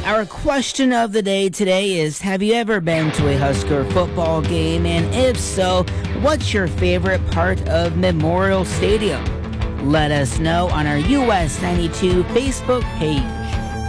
Our question of the day today is, have you ever been to a Husker football game? And if so, what's your favorite part of Memorial Stadium? Let us know on our US 92 Facebook page.